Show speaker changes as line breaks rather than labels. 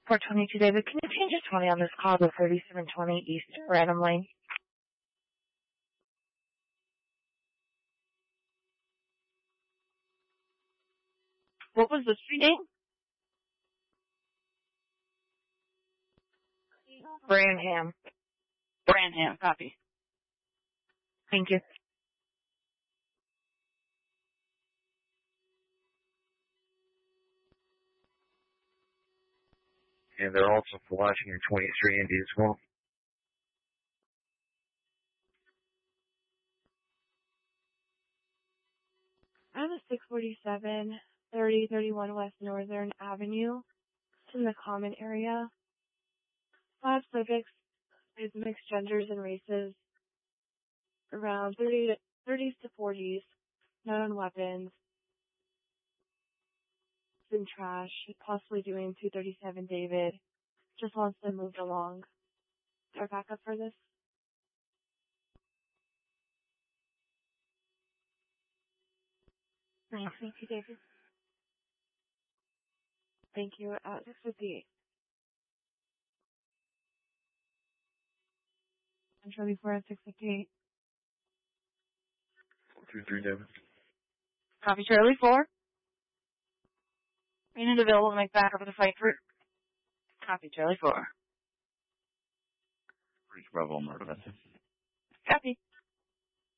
422 David, can you change your 20 on this call to 3720 East Random Lane? What was the street name? Branham.
Branham, copy.
Thank you.
And they're also flashing your 23 Indy as well.
I'm at 647 3031 West Northern Avenue. It's in the common area. 5 subjects is mixed genders and races. Around 30s to 40s. Known weapons. Some trash. Possibly doing 237 David. Just wants them moved along. Is there backup for this? Thank you, David. Thank you. 658. I'm sure before at 658.
423 David.
Copy, Charlie 4. Unit available to make backup of the fight route. Copy, Charlie 4.
Reach Bravo, Murder.
Copy.